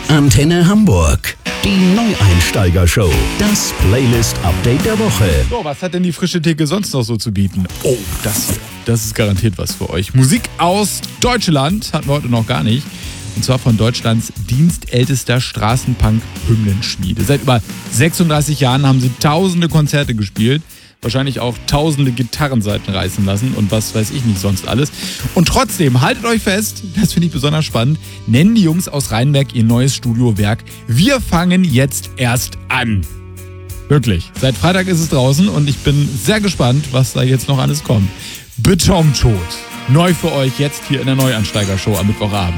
Antenne Hamburg, die Neueinsteiger-Show. Das Playlist-Update der Woche. So, was hat denn die frische Theke sonst noch so zu bieten? Oh, das hier. Das ist garantiert was für euch. Musik aus Deutschland hatten wir heute noch gar nicht. Und zwar von Deutschlands dienstältester Straßenpunk-Hymnenschmiede. Seit über 36 Jahren haben sie tausende Konzerte gespielt. Wahrscheinlich auch tausende Gitarrenseiten reißen lassen und was weiß ich nicht sonst alles. Und trotzdem, haltet euch fest, das finde ich besonders spannend, nennen die Jungs aus Rheinberg ihr neues Studiowerk Wir fangen jetzt erst an. Wirklich, seit Freitag ist es draußen und ich bin sehr gespannt, was da jetzt noch alles kommt. Betontod. Neu für euch jetzt hier in der Neueinsteiger-Show am Mittwochabend.